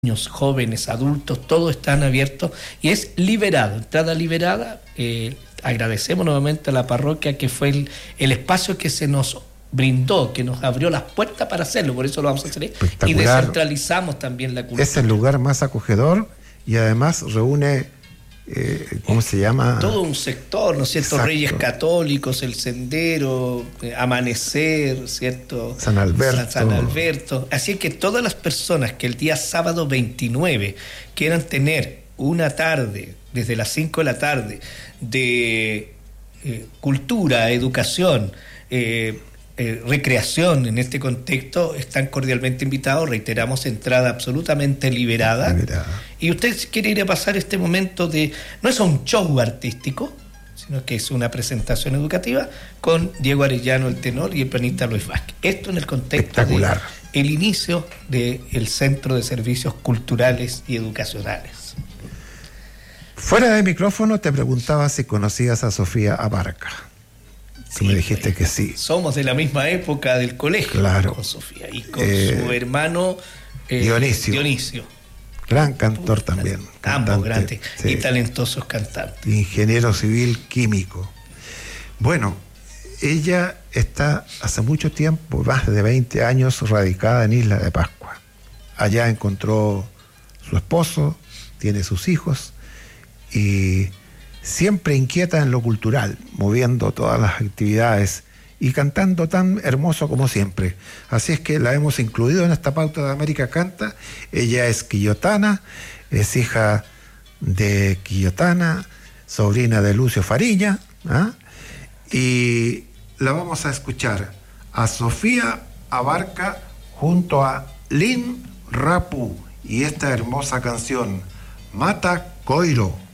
niños, jóvenes, adultos, todos están abiertos y es liberado, entrada liberada. Agradecemos nuevamente a la parroquia que fue el espacio que se nos brindó, que nos abrió las puertas para hacerlo, por eso lo vamos a hacer. Y descentralizamos también la cultura. Es el lugar más acogedor y además reúne, ¿cómo se llama? Todo un sector, ¿no es cierto? Exacto. Reyes Católicos, El Sendero, Amanecer, ¿cierto? San Alberto. Así que todas las personas que el día sábado 29 quieran tener una tarde, desde las 5 de la tarde, de cultura, educación, recreación en este contexto, están cordialmente invitados. Reiteramos, entrada absolutamente liberada. Y usted quiere ir a pasar este momento no es un show artístico, sino que es una presentación educativa con Diego Arellano, el tenor, y el pianista Luis Vázquez. Esto en el contexto del inicio del Centro de Servicios Culturales y Educacionales. Fuera de micrófono te preguntaba si conocías a Sofía Abarca. Sí, me dijiste que sí. Somos de la misma época del colegio, claro, con Sofía y con su hermano Dionisio. Gran cantor también. Ambos grandes y talentosos cantantes. Ingeniero civil químico. Bueno, ella está hace mucho tiempo, más de 20 años, radicada en Isla de Pascua. Allá encontró su esposo, tiene sus hijos y siempre inquieta en lo cultural, moviendo todas las actividades y cantando tan hermoso como siempre. Así es que la hemos incluido en esta pauta de América Canta. Ella es quillotana, es hija de Quillotana, sobrina de Lucio Fariña, y la vamos a escuchar a Sofía Abarca junto a Lin Rapu y esta hermosa canción, Mata Coiro.